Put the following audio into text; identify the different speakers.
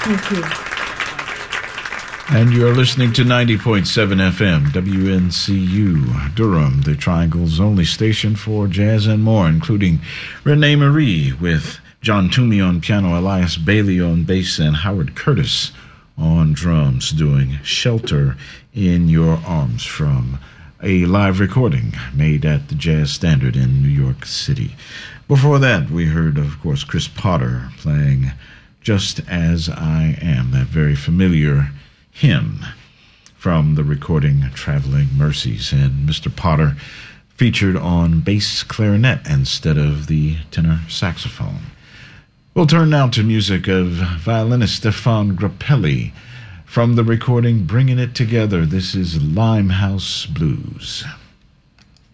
Speaker 1: Thank you.
Speaker 2: And you're listening to 90.7 FM, WNCU, Durham, the Triangle's only station for jazz and more, including Renee Marie with John Toomey on piano, Elias Bailey on bass, and Howard Curtis on drums, doing Shelter in Your Arms from a live recording made at the Jazz Standard in New York City. Before that, we heard, of course, Chris Potter playing Just As I Am, that very familiar hymn from the recording Traveling Mercies, and Mr. Potter featured on bass clarinet instead of the tenor saxophone. We'll turn now to music of violinist Stefan Grappelli from the recording Bringing It Together. This is Limehouse Blues.